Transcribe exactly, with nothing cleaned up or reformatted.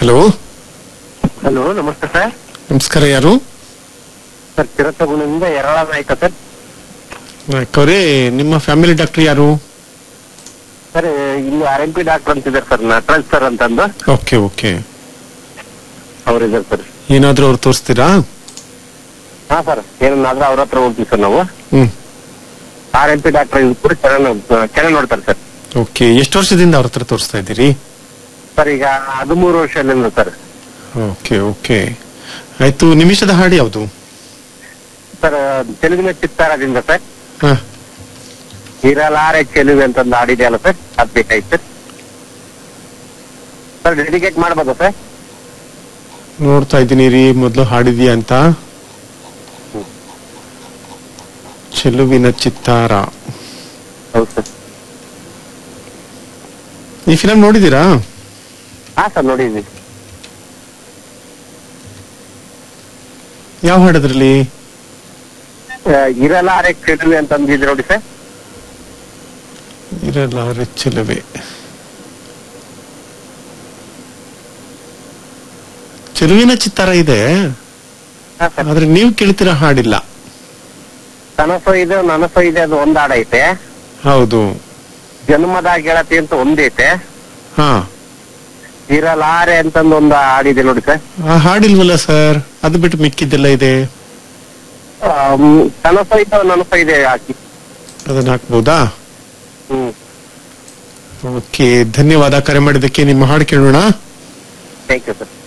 Hello hello, ನಮಸ್ತೆ sir. ನಮಸ್ಕಾರ. ಯಾರು? Sir, ಚಿರತಗುಣದಿಂದ ಎರಳ Naik sir. ನಾಯ್ಕ ಅವರೇ, ನಿಮ್ಮ ಫ್ಯಾಮಿಲಿ ಡಾಕ್ಟರ್ ಯಾರು? ಸರ್, ಇಲ್ಲಿ ಆರ್ ಎಂ ಪಿ ಡಾಕ್ಟರ್ ಅಂತಿದ್ದಾರೆ ಸರ್, ನಟರಾಜ್ ಸರ್ ಅಂತಂದು. Okay okay. ಅವ್ರಿದ್ದಾರೆ ಸರ್. ಏನಾದ್ರೂ ಅವ್ರು ತೋರಿಸ್ತೀರಾ? ಹಾ ಸರ್, ಏನಾದ್ರೂ ಅವ್ರ ಹತ್ರ ಹೋಗ್ತೀವಿ ಸರ್ ನಾವು. ಹ್ಮ್. ಆರ್ ಎಂ ಪಿ ಡಾಕ್ಟರ್ ಕೂಡ ಚೆನ್ನಾಗಿ ಚೆನ್ನಾಗಿ ನೋಡ್ತಾರೆ ಸರ್. ಓಕೆ. ಎಷ್ಟು ವರ್ಷದಿಂದ ಅವ್ರ ಹತ್ರ ತೋರಿಸ್ತಾ ಇದ್ದೀರಿ? ಸರ್, ಈಗ ಹದಿಮೂರು ವರ್ಷದಿಂದ ಸರ್. Okay okay. ಆಯ್ತು. ನಿಮಿಷದ ಹಾಡು ಯಾವುದು? ಸರ್, ತೆಲುಗಿನ ಚಿತ್ತಾರದಿಂದ ಸರ್. ಹಾ. ಇರಲಾರೆ ಚೆಲುವೆ ಅಂತಂದು ಹಾಡಿದೆಯಲ್ಲ ಸರ್, ಅದ್ ಬೇಕಾಯ್ತು ಸರ್. ಸರ್, ಡೆಡಿಕೇಟ್ ಮಾಡ್ಬೋದಾ ಸರ್? ನೋಡ್ತಾ ಇದ್ದೀನಿ ರೀ, ಮೊದಲು ಹಾಡಿದ್ಯಾ ಅಂತ. ಚೆಲುವಿನ ಚಿತ್ತಾರ. ಹೌದು ಸರ್. ಈ ಫಿಲಂ ನೋಡಿದೀರಾ? ಹಾ ಸರ್, ನೋಡಿದ್ವಿ. ಯಾವ ಹಾಡದ್ರಲ್ಲಿ? ಇರಲಾರೆ ಚೆಲುವೆ ಅಂತಂದಿದ್ರು ನೋಡಿ ಸರ್. ಇರಲಾರೆ ಚೆಲುವೆ. ಚೆಲುವಿನ ಚಿತ್ತಾರ ಇದೆ, ಹಾ ಸರ್. ಆದ್ರೆ ನೀವು ಕೇಳ್ತಿರೋ ಹಾಡಿಲ್ಲ. ಕನಸು ಇದೆ, ನನಸು ಇದೆ, ಅದು ಒಂದ್ ಹಾಡೈತೆ. ಹೌದು. ಜನ್ಮದ ಗೆಳತಿ ಅಂತ ಒಂದೈತೆ. ಹಾ. ಇರಲಾರೆ ಅಂತಂದು ಒಂದು ಹಾಡಿದೆ ನೋಡಿ ಸರ್. ಆ ಹಾಡಿಲ್ವಲ್ಲ ಸರ್, ಅದು ಬಿಟ್ಟು ಮಿಕ್ಕಿದ್ದೆಲ್ಲ ಇದೆ. ಕನಸು ಇದೆ, ನನಸು ಇದೆ ಹಾಕಿ. ಅದನ್ನ ಹಾಕ್ಬೋದಾ? ಹ್ಮ್. ಓಕೆ, ಧನ್ಯವಾದ ಕರೆ ಮಾಡಿದ್ದಕ್ಕೆ. ನಿಮ್ಮ ಹಾಡು ಕೇಳೋಣ. Thank you sir.